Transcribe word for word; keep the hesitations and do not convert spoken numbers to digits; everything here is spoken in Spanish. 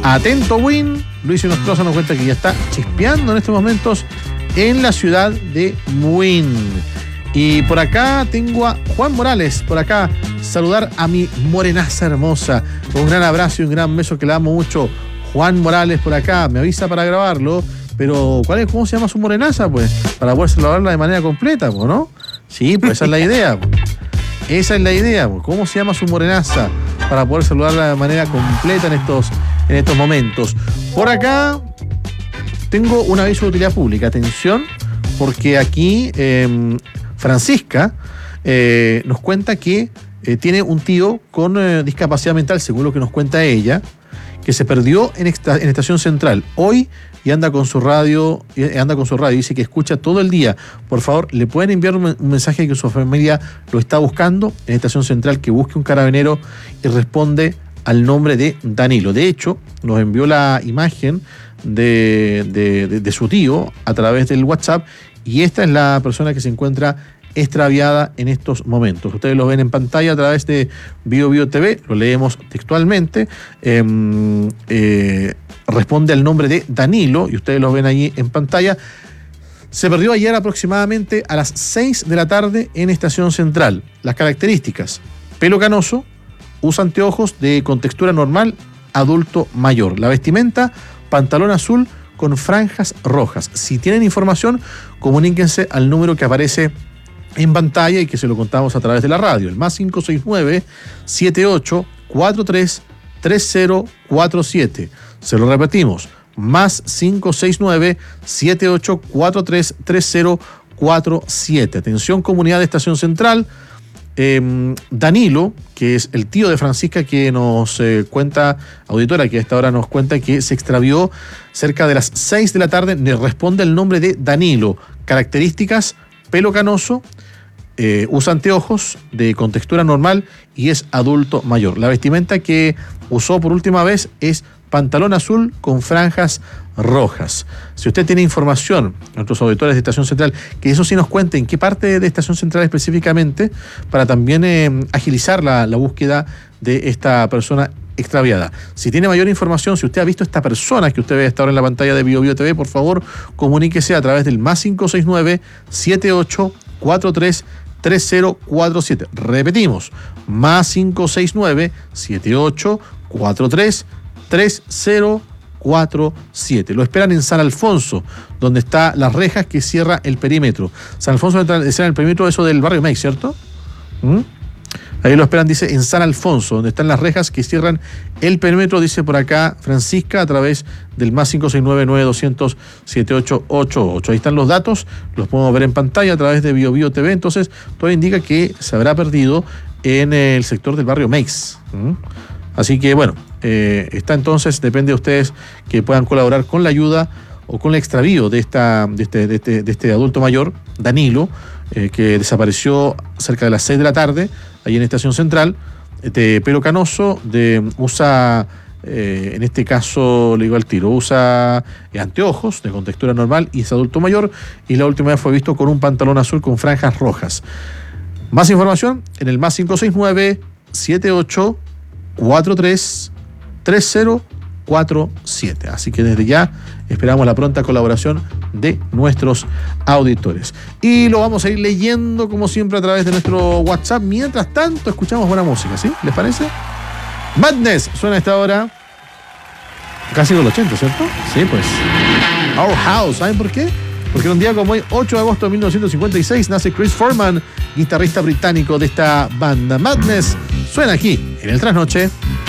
Atento, Win. Luis Inostroza nos cuenta que ya está chispeando en estos momentos en la ciudad de Win. Y por acá tengo a Juan Morales, por acá saludar a mi morenaza hermosa. Un gran abrazo y un gran beso que le amo mucho. Juan Morales por acá, me avisa para grabarlo. Pero, ¿cuál es, cómo se llama su morenaza? Pues, para poder saludarla de manera completa, ¿no? Sí, pues esa es la idea. Esa es la idea. ¿Cómo se llama su morenaza? Para poder saludarla de manera completa en estos, en estos momentos. Por acá tengo un aviso de utilidad pública. Atención, porque aquí eh, Francisca eh, nos cuenta que eh, tiene un tío con eh, discapacidad mental, según lo que nos cuenta ella, que se perdió en, esta, en Estación Central hoy y anda con su radio, y anda con su radio, dice que escucha todo el día. Por favor, le pueden enviar un, un mensaje que su familia lo está buscando en Estación Central, que busque un carabinero y responde al nombre de Danilo. De hecho, nos envió la imagen de, de, de, de su tío a través del WhatsApp y esta es la persona que se encuentra extraviada en estos momentos. Ustedes lo ven en pantalla a través de Bio Bio T V, lo leemos textualmente. Eh, eh, responde al nombre de Danilo y ustedes lo ven allí en pantalla. Se perdió ayer aproximadamente a las seis de la tarde en Estación Central. Las características: pelo canoso, usa anteojos de contextura normal, adulto mayor. La vestimenta: pantalón azul con franjas rojas. Si tienen información, comuníquense al número que aparece en pantalla y que se lo contamos a través de la radio, el más cinco seis nueve, siete ocho cuatro tres, tres cero cuatro siete. Se lo repetimos, más cinco seis nueve, siete ocho cuatro tres, tres cero cuatro siete. Atención, comunidad de Estación Central. Eh, Danilo, que es el tío de Francisca, que nos eh, cuenta, auditora, que a esta hora nos cuenta que se extravió cerca de las seis de la tarde, le responde el nombre de Danilo. Características: pelo canoso, eh, usa anteojos de contextura normal y es adulto mayor. La vestimenta que usó por última vez es pantalón azul con franjas rojas. Si usted tiene información, nuestros auditores de Estación Central, que eso sí nos cuente en qué parte de Estación Central específicamente, para también eh, agilizar la, la búsqueda de esta persona extraviada. Si tiene mayor información, si usted ha visto esta persona que usted ve hasta ahora en la pantalla de Bio Bio T V, por favor, comuníquese a través del más cinco seis nueve, siete ocho cuatro tres, tres cero cuatro siete. Repetimos, más cinco seis nueve, siete ocho cuatro tres, tres cero cuatro siete. Lo esperan en San Alfonso, donde está las rejas que cierra el perímetro. San Alfonso es en el perímetro eso del barrio Mex, ¿cierto? ¿Mm? Ahí lo esperan, dice, en San Alfonso, donde están las rejas que cierran el perímetro, dice por acá Francisca, a través del más cinco seis nueve, nueve dos cero cero, siete ocho ocho ocho. Ahí están los datos, los podemos ver en pantalla a través de Bio Bio T V. Entonces, todo indica que se habrá perdido en el sector del barrio Mex. ¿Mm? Así que, bueno, eh, está entonces, depende de ustedes que puedan colaborar con la ayuda o con el extravío de, esta, de, este, de, este, de este adulto mayor, Danilo, eh, que desapareció cerca de las seis de la tarde, ahí en Estación Central, de pelo canoso, de, usa, eh, en este caso, le digo al tiro, usa eh, anteojos de contextura normal y es adulto mayor, y la última vez fue visto con un pantalón azul con franjas rojas. Más información en el más cinco seis nueve, siete ocho cuatro tres, tres cero cuatro siete. Así que desde ya esperamos la pronta colaboración de nuestros auditores. Y lo vamos a ir leyendo como siempre a través de nuestro WhatsApp. Mientras tanto, escuchamos buena música, ¿sí? ¿Les parece? Madness suena a esta hora. Casi con los ochenta, ¿cierto? Sí, pues. Our House, ¿saben por qué? Porque un día como hoy, ocho de agosto de mil novecientos cincuenta y seis, nace Chris Foreman, guitarrista británico de esta banda. Madness suena aquí, en el Trasnoche.